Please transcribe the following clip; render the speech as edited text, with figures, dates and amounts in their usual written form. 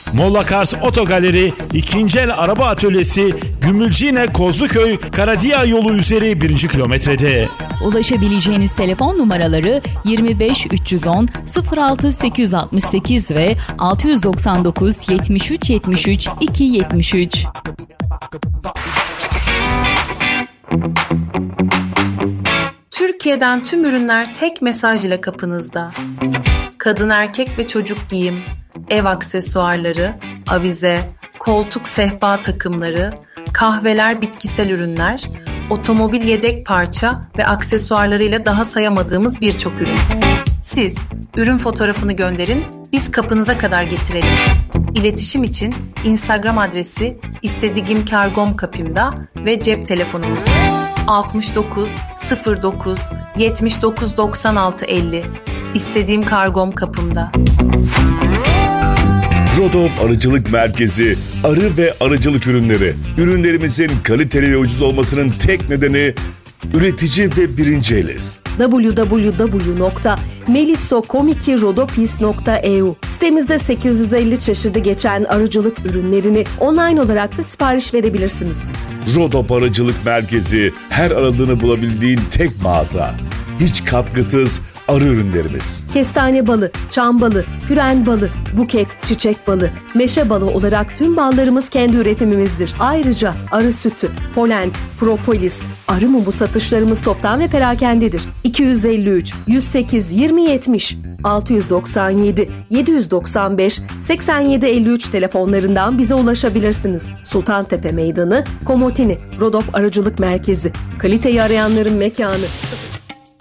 Molla Kars Otogaleri, ikinci el araba atölyesi, Gümülcine Kozluköy Karadiya yolu üzeri 1. kilometrede. Ulaşabileceğiniz telefon numaraları 25 310 06 868 ve 699 73 73 273. Türkiye'den tüm ürünler tek mesaj ile kapınızda. Kadın, erkek ve çocuk giyim, ev aksesuarları, avize, koltuk sehpa takımları, kahveler, bitkisel ürünler, otomobil yedek parça ve aksesuarlarıyla daha sayamadığımız birçok ürün. Siz ürün fotoğrafını gönderin, biz kapınıza kadar getirelim. İletişim için Instagram adresi istedigimkargom.kapim'da ve cep telefonumuz 69 09 79 96 50. İstediğim kargom kapımda. Rodop Arıcılık Merkezi, arı ve arıcılık ürünleri. Ürünlerimizin kaliteli ve ucuz olmasının tek nedeni üretici ve birinci eliz. www.melissokomiki.rodopis.eu Sitemizde 850 çeşidi geçen arıcılık ürünlerini online olarak da sipariş verebilirsiniz. Rodop Arıcılık Merkezi, her aradığını bulabildiğin tek mağaza. Hiç katkısız arı ürünlerimiz. Kestane balı, çam balı, püren balı, buket, çiçek balı, meşe balı olarak tüm ballarımız kendi üretimimizdir. Ayrıca arı sütü, polen, propolis, arı mumu satışlarımız toptan ve perakendedir. 253 108 20 70 697 795 87 53 telefonlarından bize ulaşabilirsiniz. Sultantepe Meydanı, Komotini, Rodop Arıcılık Merkezi. Kaliteyi arayanların mekanı.